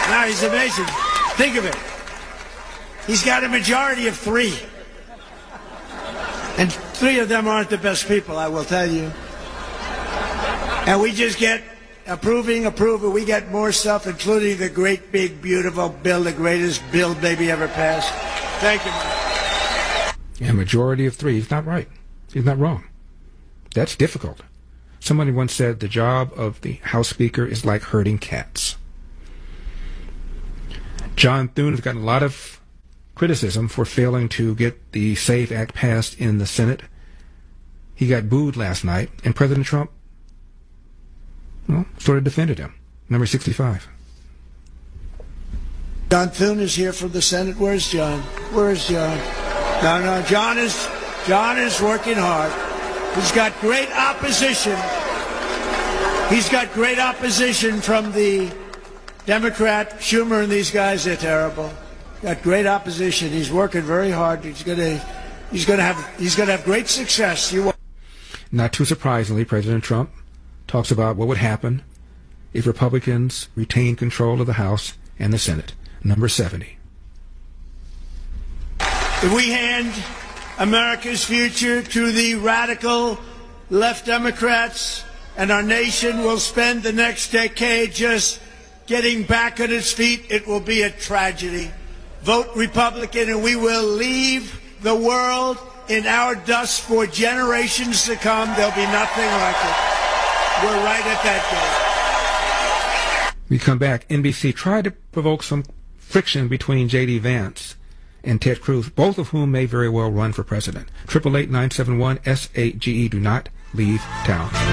Now, he's amazing. Think of it. He's got a majority of 3. And 3 of them aren't the best people, I will tell you. And we just get approving. We get more stuff, including the great, big, beautiful bill, the greatest bill maybe ever passed. Thank you, Mike. A majority of 3. He's not right. He's not wrong. That's difficult. Somebody once said the job of the House Speaker is like herding cats. John Thune has gotten a lot of criticism for failing to get the SAFE Act passed in the Senate. He got booed last night, and President Trump, well, sort of defended him. Number 65. John Thune is here from the Senate. Where's John? Where's John? No, John is working hard. He's got great opposition. He's got great opposition from the Democrat, Schumer, and these guys. They're terrible. Got great opposition. He's working very hard. He's gonna have great success. Not too surprisingly, President Trump talks about what would happen if Republicans retain control of the House and the Senate. Number 70. If we hand America's future to the radical left Democrats, and our nation will spend the next decade just getting back on its feet, it will be a tragedy. Vote Republican, and we will leave the world in our dust for generations to come. There'll be nothing like it. We're right at that gate. We come back. NBC tried to provoke some friction between J.D. Vance and Ted Cruz, both of whom may very well run for president. 888-971-SAGE. Do not leave town.